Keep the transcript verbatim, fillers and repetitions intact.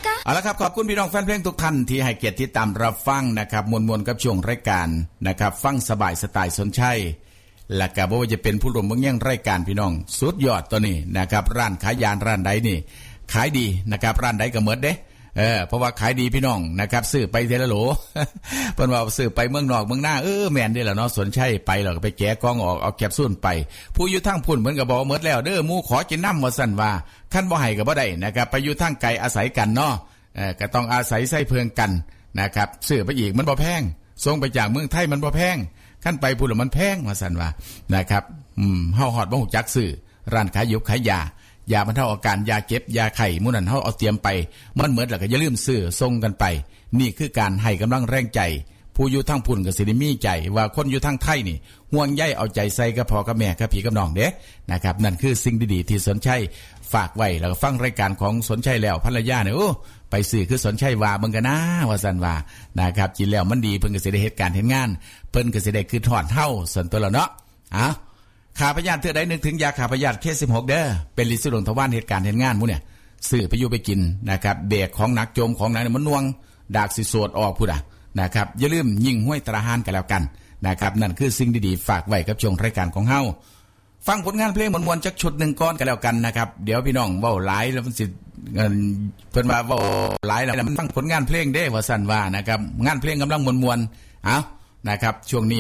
คะเอาละครับขอบคุณพี่น้องแฟนเพลงทุกท่านที่ให้เกียรติติดตามรับฟังนะครับมวลๆกับช่วงรายการนะครับฟังสบายสไตล์สนชัยและก็บ่ว่าจะเป็นผู้ร่วมเบิ่งแย่งรายการพี่น้องสุดยอดตัวนี้นะครับร้านขายยานร้านใดนี่ขายดีนะครับร้านใดก็เหมือนเด้เออเพราะว่าขายดีพี่น้องนะครับซื้อไปเทละโหล เพิ่นว่าซื้อไปเมืองนอกเมืองหน้าเออแม่นเด้ล่ะเนาะสนชัยไปแล้วก็ไปแกะกล่องออกเอาแคปซูลไปผู้อยู่ทางพุ่นเพิ่นก็บอกหมดแล้วเด้อหมู่ขอกินน้ำว่าซั่นว่าคันบ่ให้ก็บ่ได้นะครับไปอยู่ทางไกลอาศัยกันเนาะเออก็ต้องอาศัยใส่เพิงกันนะครับซื้อไปอีกมันบ่แพงส่งไปจากเมืองไทยมันบ่แพงคันไปพุ่นแล้วมันแพงว่าซั่นว่านะครับอืมเฮาฮอดบ่ฮู้จักซื้อร้านขายยุกขายยายาบรรเทาอาการยาเก็บยาไข้มื้อนั้นเฮาเอาเตรียมไปมันเหมือนแล้วก็อย่าลืมซื้อส่งกันไปนี่คือการให้กำลังแรงใจผู้อยู่ทางพุ่นก็สิได้มีใจว่าคนอยู่ทางไทยนี่ห่วงใยเอาใจใส่กับพ่อกับแม่กับพี่กับน้องเด้นะครับนั่นคือสิ่งดีๆที่สนชัยฝากไว้แล้วก็ฟังรายการของสนชัยแล้วภรรยาเนี่ยโอ้ไปซื้อคือสนชัยว่าเบิ่งกันนะว่าซั่นว่านะครับกินแล้วมันดีเพิ่นก็สิได้เฮ็ดการเฮ็ดงานเพิ่นก็สิได้คือทอดเฮาส่วนตัวแล้วเนาะอ้าวขาพยาธิเทื่อใดนึกถึงยาขาพยาธิเคสิบหกเด้อเป็นฤทธิ์สุดลงทวารเหตุการณ์เฮ็ดงานหมู่เนี่ยซื้อไปอยู่ไปกินนะครับเบรกของหนักโจมของหนักมันน่วงดากสิโสดออกพุ่นน่ะนะครับอย่าลืมยิงห้วยตราหานกันแล้วกันนะครับนั่นคือสิ่งดีๆฝากไว้กับช่วงรายการของเฮาฟังผลงานเพลงมวลๆจักชุดหนึ่งก่อนกันแล้วกันนะครับเดี๋ยวพี่น้องเว้าหลายแล้วมันสิเพิ่นว่าเว้าหลายแล้วมันฟังผลงานเพลงเด้ว่าซั่นว่านะครับงานเพลงกำลังมวลๆเอ้านะครับช่วงนี้